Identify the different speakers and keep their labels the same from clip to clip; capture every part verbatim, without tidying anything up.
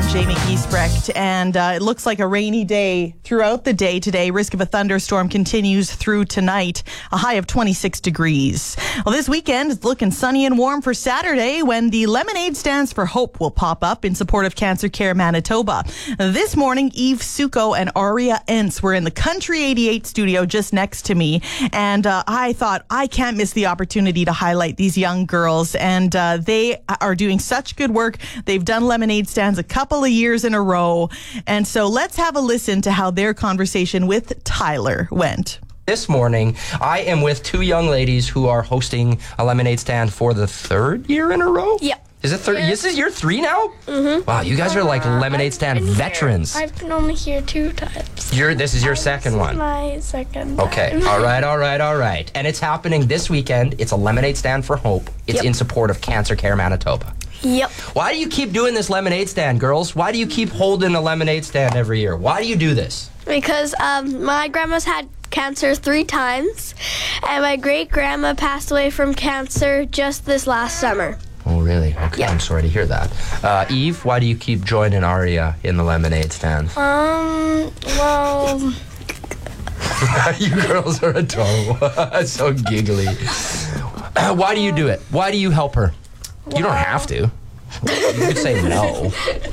Speaker 1: I'm Jamie Giesbrecht, and uh, it looks like a rainy day throughout the day today. Risk of a thunderstorm continues through tonight, a high of twenty-six degrees. Well, this weekend is looking sunny and warm for Saturday when the Lemonade Stands for Hope will pop up in support of Cancer Care Manitoba. This morning, Eve Suko and Aria Entz were in the Country eighty-eight studio just next to me, and uh, I thought I can't miss the opportunity to highlight these young girls, and uh, they are doing such good work. They've done lemonade stands a couple of years in a row, and so let's have a listen to how their conversation with Tyler went.
Speaker 2: This morning, I am with two young ladies who are hosting a lemonade stand for the third year in a row?
Speaker 3: Yep.
Speaker 2: Is it third? This is year three now?
Speaker 3: Mm-hmm.
Speaker 2: Wow, you guys are like lemonade stand veterans.
Speaker 3: Here. I've been only here two times.
Speaker 2: You're, this is your
Speaker 3: I,
Speaker 2: second
Speaker 3: this
Speaker 2: one?
Speaker 3: Is my second
Speaker 2: Okay,
Speaker 3: time.
Speaker 2: all right, all right, all right. And it's happening this weekend. It's a lemonade stand for hope. It's
Speaker 3: Yep.
Speaker 2: in support of Cancer Care Manitoba.
Speaker 3: Yep.
Speaker 2: Why do you keep doing this lemonade stand, girls? Why do you keep holding a lemonade stand every year? Why do you do this?
Speaker 3: Because um, my grandma's had cancer three times, and my great-grandma passed away from cancer just this last summer.
Speaker 2: Oh, really? Okay,
Speaker 3: Yeah.
Speaker 2: I'm sorry to hear that. Uh, Eve, why do you keep joining Aria in the lemonade stand?
Speaker 3: Um, well...
Speaker 2: You girls are adorable. So giggly. Uh, why do you do it? Why do you help her? You don't have to. You could say no.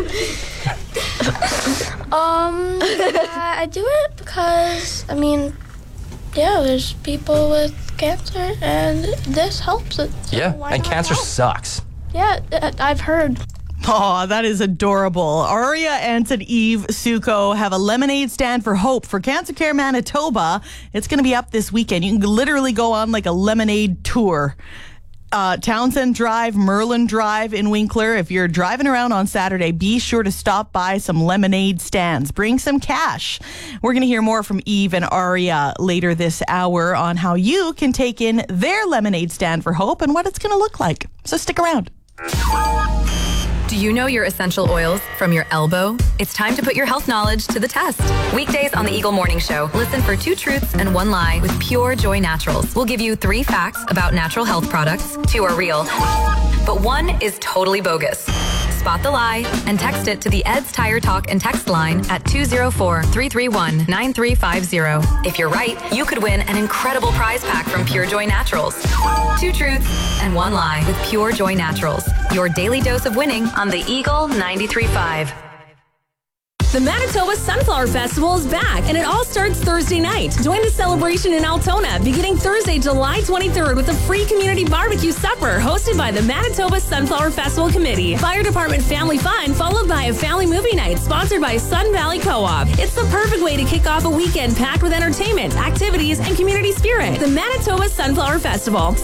Speaker 3: Um, uh, I do it because, I mean, yeah, there's people with cancer, and this helps it. So
Speaker 2: Yeah,
Speaker 3: why
Speaker 2: and
Speaker 3: not
Speaker 2: cancer
Speaker 3: help?
Speaker 2: sucks.
Speaker 3: Yeah, uh, I've heard.
Speaker 1: Oh, that is adorable. Aria Entz and Eve Suko have a lemonade stand for hope for Cancer Care Manitoba. It's going to be up this weekend. You can literally go on like a lemonade tour. Uh, Townsend Drive, Merlin Drive in Winkler. If you're driving around on Saturday, be sure to stop by some lemonade stands. Bring some cash. We're going to hear more from Eve and Aria later this hour on how you can take in their lemonade stand for hope and what it's going to look like. So stick around.
Speaker 4: Do you know your essential oils from your elbow? It's time to put your health knowledge to the test. Weekdays on the Eagle Morning Show, listen for two truths and one lie with Pure Joy Naturals. We'll give you three facts about natural health products. Two are real, but one is totally bogus. Spot the lie and text it to the Ed's Tire Talk and text line at two oh four, three three one, nine three five zero. If you're right, you could win an incredible prize pack from Pure Joy Naturals. Two truths and one lie with Pure Joy Naturals. Your daily dose of winning on the Eagle ninety-three point five.
Speaker 5: The Manitoba Sunflower Festival is back, and it all starts Thursday night. Join the celebration in Altona, beginning Thursday, July twenty-third, with a free community barbecue supper hosted by the Manitoba Sunflower Festival Committee. Fire Department Family Fun, followed by a family movie night sponsored by Sun Valley Co-op. It's the perfect way to kick off a weekend packed with entertainment, activities, and community spirit. The Manitoba Sunflower Festival,